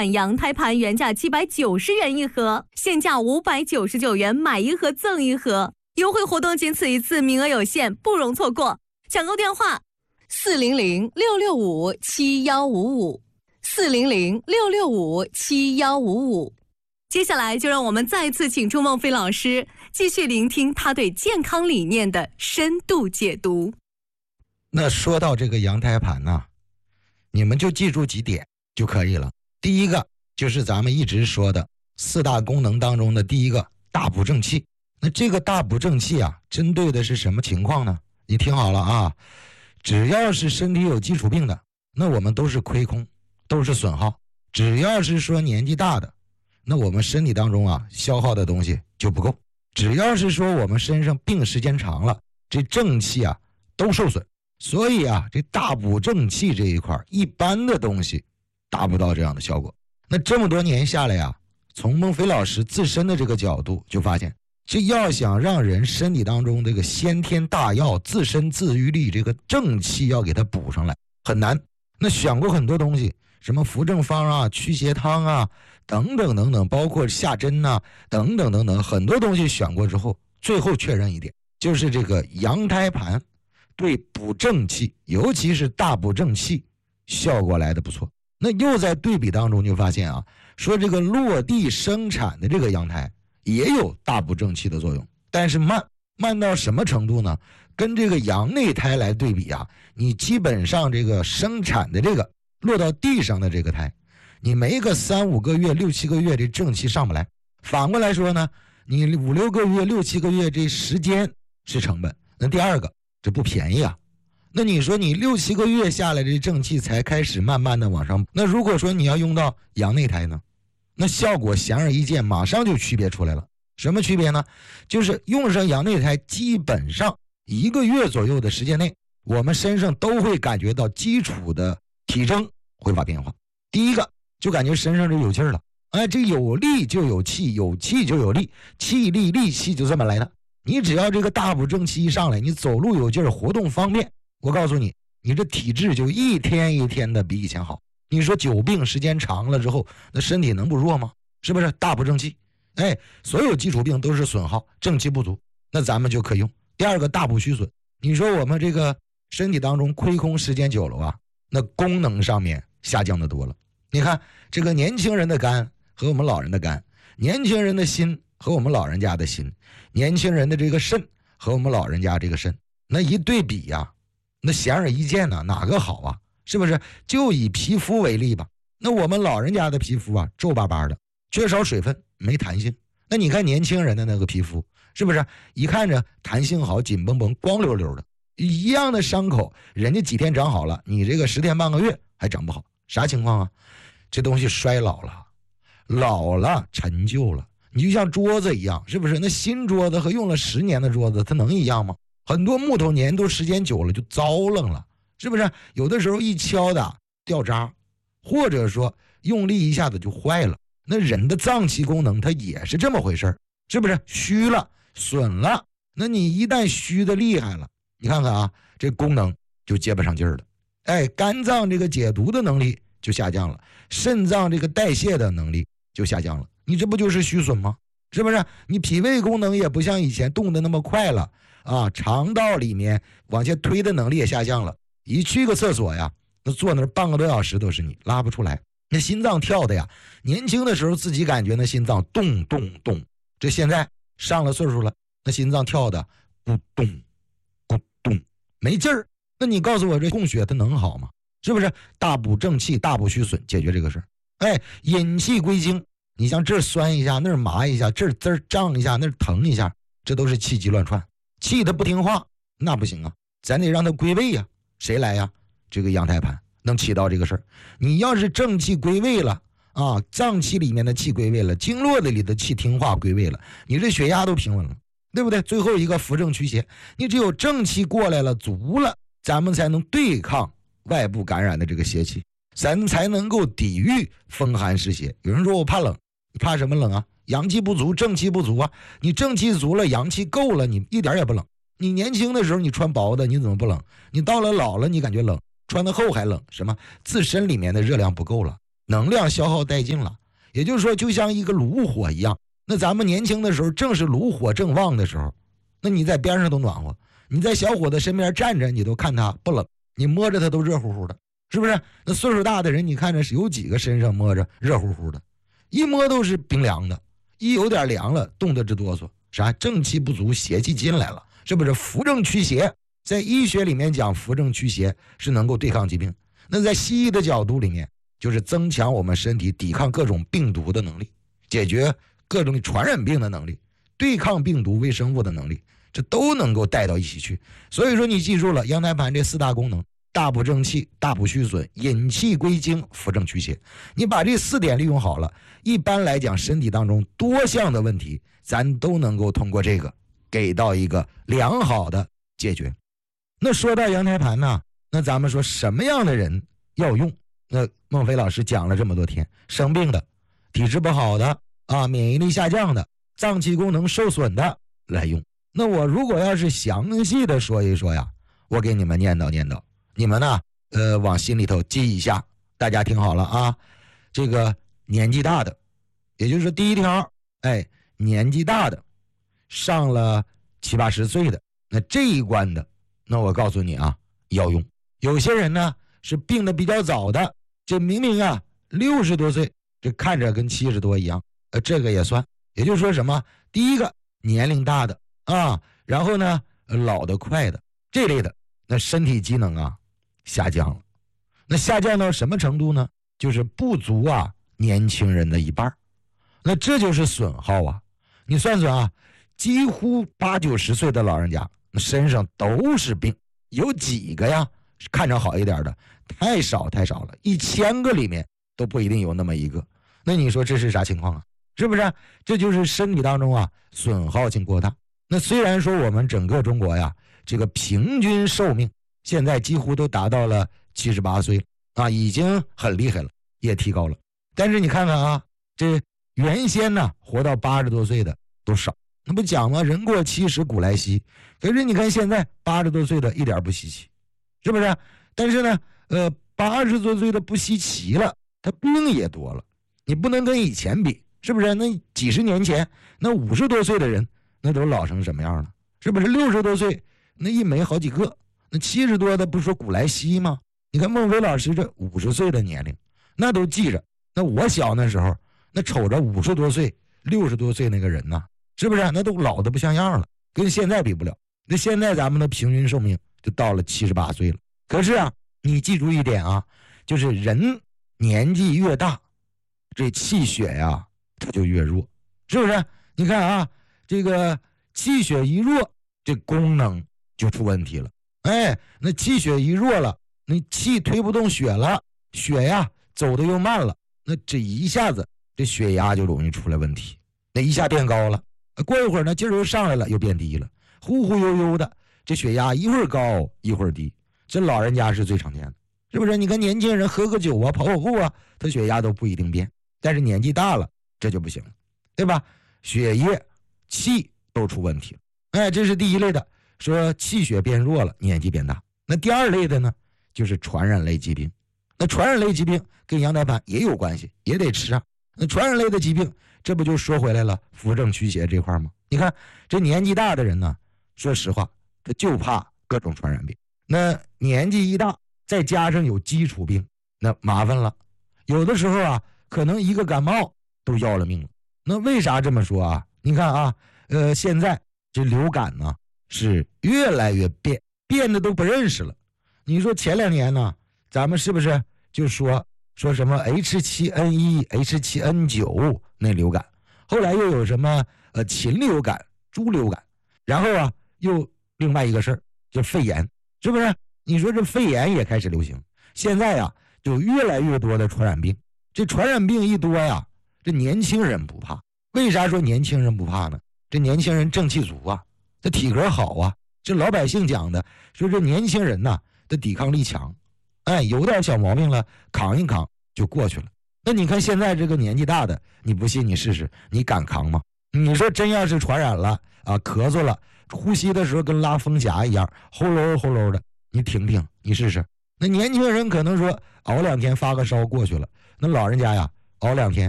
款羊胎盘原价790元一盒，现价599元买一盒赠一盒，优惠活动仅此一次，名额有限，不容错过。抢购电话400-665-7155，400-665-7155。接下来就让我们再次请出孟非老师，继续聆听他对健康理念的深度解读。 那说到这个羊胎盘呢，你们就记住几点就可以了。第一个就是咱们一直说的4大功能当中的第一个大补正气。那这个大补正气啊，针对的是什么情况呢？你听好了啊，只要是身体有基础病的，那我们都是亏空，都是损耗。只要是说年纪大的，那我们身体当中啊消耗的东西就不够。只要是说我们身上病时间长了，这正气啊都受损。所以啊，这大补正气这一块一般的东西达不到这样的效果。那这么多年下来啊，从孟非老师自身的这个角度就发现，这要想让人身体当中这个先天大药自身自愈力这个正气要给它补上来很难。那选过很多东西，什么扶正方啊、驱邪汤啊等等等等，包括下针啊等等等等，很多东西选过之后，最后确认一点，就是这个羊胎盘对补正气，尤其是大补正气效果来的不错。那又在对比当中就发现啊，说这个落地生产的这个羊胎也有大补正气的作用，但是慢到什么程度呢？跟这个羊内胎来对比啊，你基本上这个生产的这个落到地上的这个胎，你没个3、5个月、6、7个月这正气上不来。反过来说呢，你5、6个月、6、7个月这时间是成本。那第二个，这不便宜啊。那你说你6、7个月下来这正气才开始慢慢的往上，那如果说你要用到羊内胎呢，那效果显而易见，马上就区别出来了。什么区别呢？就是用上羊内胎，基本上1个月左右的时间内，我们身上都会感觉到基础的体征会发变化。第一个就感觉身上就有劲儿了，哎，这有力就有气，有气就有力，气力力气就这么来的。你只要这个大补正气一上来，你走路有劲儿，活动方便，我告诉你，你这体质就一天一天的比以前好。你说久病时间长了之后，那身体能不弱吗？是不是？大补正气，哎，所有基础病都是损耗，正气不足，那咱们就可用。第二个大补虚损，你说我们这个身体当中亏空时间久了啊，那功能上面下降的多了。你看这个年轻人的肝和我们老人的肝，年轻人的心和我们老人家的心，年轻人的这个肾和我们老人家这个肾，那一对比呀，那显而易见呢，哪个好啊？是不是？就以皮肤为例吧，那我们老人家的皮肤啊，皱巴巴的，缺少水分，没弹性。那你看年轻人的那个皮肤，是不是一看着弹性好，紧绷绷，光溜溜的，一样的伤口，人家几天长好了，你这个10天半个月还长不好，啥情况啊？这东西衰老了，老了陈旧了。你就像桌子一样，是不是？那新桌子和用了10年的桌子，它能一样吗？很多木头粘都时间久了就糟楞了，是不是？有的时候一敲的掉渣，或者说用力一下子就坏了。那人的脏器功能它也是这么回事，是不是？虚了损了，那你一旦虚的厉害了，你看看啊，这功能就接不上劲儿了。哎，肝脏这个解毒的能力就下降了，肾脏这个代谢的能力就下降了，你这不就是虚损吗？是不是？你脾胃功能也不像以前动的那么快了啊，肠道里面往下推的能力也下降了，一去个厕所呀，那坐那半个多小时都是你拉不出来。那心脏跳的呀，年轻的时候自己感觉那心脏咚咚咚，这现在上了岁数了，那心脏跳的咕咚咕咚没劲儿。那你告诉我这供血它能好吗？是不是？大补正气，大补虚损，解决这个事儿。哎，引气归经，你像这儿酸一下，那儿麻一下，这儿滋儿胀一下，那儿疼一下，这都是气机乱窜。气它不听话，那不行啊，咱得让它归位呀。谁来呀？这个羊胎盘能起到这个事儿。你要是正气归位了啊，脏器里面的气归位了，经络的里的气听话归位了，你这血压都平稳了，对不对？最后一个扶正驱邪，你只有正气过来了，足了，咱们才能对抗外部感染的这个邪气，咱才能够抵御风寒湿邪。有人说我怕冷，你怕什么冷啊？阳气不足，正气不足啊。你正气足了，阳气够了，你一点也不冷。你年轻的时候你穿薄的，你怎么不冷？你到了老了，你感觉冷，穿的厚还冷，什么？自身里面的热量不够了。 能量消耗殆尽了。也就是说，就像一个炉火一样，那咱们年轻的时候正是炉火正旺的时候，那你在边上都暖和，你在小伙子身边站着，你都看他不冷，你摸着他都热乎乎的，是不是？那岁数大的人，你看着是有几个身上摸着热乎乎的，一摸都是冰凉的，一有点凉了，冻得直哆嗦。啥？正气不足，邪气进来了，是不是？扶正驱邪，在医学里面讲，扶正驱邪是能够对抗疾病。那在西医的角度里面，就是增强我们身体抵抗各种病毒的能力，解决各种传染病的能力，对抗病毒微生物的能力，这都能够带到一起去。所以说你记住了阳台盘这4大功能：大补正气、大补虚损、引气归经、扶正驱邪。你把这4点利用好了，一般来讲身体当中多项的问题，咱都能够通过这个给到一个良好的解决。那说到阳台盘呢，那咱们说什么样的人要用？那孟非老师讲了这么多天，生病的、体质不好的啊、免疫力下降的、脏器功能受损的来用。那我如果要是详细的说一说呀，我给你们念叨念叨，你们呢往心里头记一下。大家听好了啊，这个年纪大的，也就是说第一条，年纪大的上了70、80岁的，那这一关的，那我告诉你啊，要用。有些人呢是病得比较早的，这明明啊60多岁，这看着跟70多一样，这个也算。也就是说什么？第一个年龄大的啊，然后呢老得快的这类的，那身体机能啊下降了。那下降到什么程度呢？就是不足啊年轻人的一半。那这就是损耗啊。你算算啊，几乎80、90岁的老人家身上都是病，有几个呀看着好一点的？太少太少了，1000个里面都不一定有那么一个。那你说这是啥情况啊？是不是？这就是身体当中啊损耗性过大。那虽然说我们整个中国呀，这个平均寿命现在几乎都达到了78岁啊，已经很厉害了，也提高了。但是你看看啊，这原先呢活到80多岁的都少，那不讲吗？人过70古来稀。可是你看现在80多岁的一点不稀奇，是不是？但是呢80多岁的不稀奇了，他病也多了。你不能跟以前比，是不是？那几十年前那50多岁的人那都老成什么样了？是不是？60多岁那一没好几个，那70多的不说古来稀吗？你看孟非老师这50岁的年龄那都记着。那我小那时候那瞅着50多岁60多岁那个人呢，是不是？那都老得不像样了，跟现在比不了。那现在咱们的平均寿命就到了78岁了。可是啊，你记住一点啊，就是人年纪越大，这气血呀它就越弱，是不是？你看啊，这个气血一弱，这功能就出问题了。那气血一弱了，那气推不动血了，血呀走得又慢了，那这一下子这血压就容易出来问题，那一下变高了，过一会儿呢劲儿又上来了，又变低了，忽忽悠悠的，这血压一会儿高一会儿低。这老人家是最常见的，是不是？你看年轻人喝个酒啊，跑跑步啊，他血压都不一定变，但是年纪大了这就不行了，对吧？血液气都出问题了。这是第一类的，说气血变弱了，年纪变大。那第二类的呢，就是传染类疾病。那传染类疾病跟阳台盘也有关系，也得吃啊。那传染类的疾病，这不就说回来了扶正驱邪这块吗？你看这年纪大的人呢，说实话他就怕各种传染病。那年纪一大，再加上有基础病，那麻烦了。有的时候啊，可能一个感冒都要了命了。那为啥这么说啊？你看啊，现在这流感呢是越来越变得都不认识了。你说前2年呢，咱们是不是就说什么 H7N1、H7N9 那流感，后来又有什么禽流感、猪流感，然后啊又另外一个事儿就肺炎。是不是？你说这肺炎也开始流行，现在呀就越来越多的传染病。这传染病一多呀，这年轻人不怕。为啥说年轻人不怕呢？这年轻人正气足啊，这体格好啊。这老百姓讲的说这年轻人呐的抵抗力强，有点小毛病了扛一扛就过去了。那你看现在这个年纪大的，你不信你试试，你敢扛吗？你说真要是传染了啊，咳嗽了，呼吸的时候跟拉风匣一样，齁喽的，你挺挺，你试试。那年轻人可能说熬2天发个烧过去了， 那老人家呀，熬2天